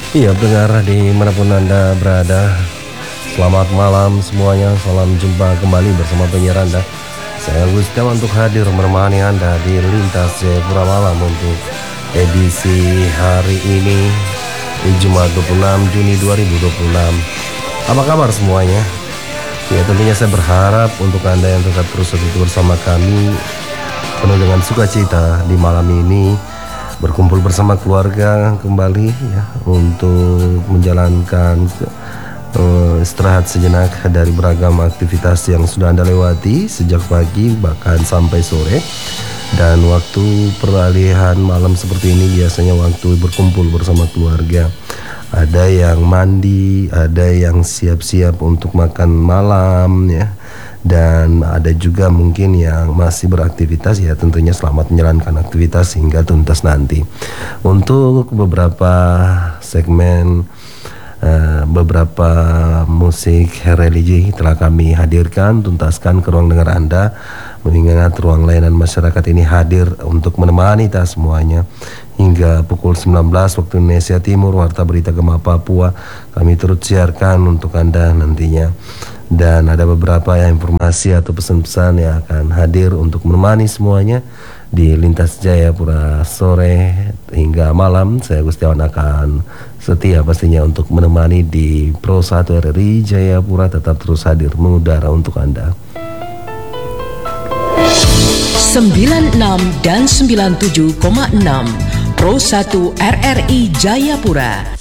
Iya, pendengar dimanapun Anda berada, selamat malam semuanya. Salam jumpa kembali bersama penyiar Anda. Saya Gustiawan untuk hadir menemani Anda di Lintas Jayapura Malam untuk edisi hari ini, Jumat 26 Juni 2026. Apa kabar semuanya? Ya, tentunya saya berharap untuk Anda yang tetap terus bersama kami penuh dengan sukacita di malam ini, berkumpul bersama keluarga kembali ya untuk menjalankan istirahat sejenak dari beragam aktivitas yang sudah Anda lewati sejak pagi bahkan sampai sore. Dan waktu peralihan malam seperti ini biasanya waktu berkumpul bersama keluarga. Ada yang mandi, ada yang siap-siap untuk makan malam ya. Dan ada juga mungkin yang masih beraktivitas, ya tentunya selamat menjalankan aktivitas hingga tuntas nanti. Untuk beberapa segmen, beberapa musik religi telah kami hadirkan, tuntaskan ke ruang dengar Anda, mengingat ruang layanan masyarakat ini hadir untuk menemani kita semuanya hingga pukul 19 waktu Indonesia Timur. Warta Berita Gema Papua kami turut siarkan untuk Anda nantinya. Dan ada beberapa informasi atau pesan-pesan yang akan hadir untuk menemani semuanya di Lintas Jayapura sore hingga malam. Saya Gustiawan akan setia pastinya untuk menemani di Pro 1 RRI Jayapura, tetap terus hadir mengudara untuk Anda. 96 dan 97,6 Pro 1 RRI Jayapura